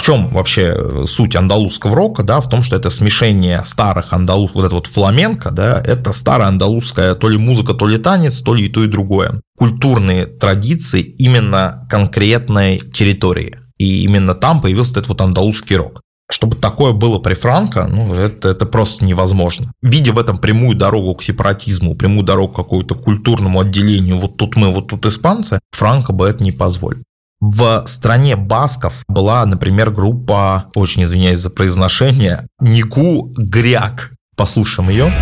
чем вообще суть андалузского рока, да, в том, что это смешение старых андалуз, вот это вот фламенко, да, это старая андалузская то ли музыка, то ли танец, то ли и то, и другое. Культурные традиции именно конкретной территории. И именно там появился этот вот андалузский рок. Чтобы такое было при Франко, это просто невозможно. Видя в этом прямую дорогу к сепаратизму, прямую дорогу к какому-то культурному отделению, вот тут мы, вот тут испанцы, Франко бы это не позволил. В стране басков была, например, группа, очень извиняюсь за произношение, Нику Гряк. Послушаем ее.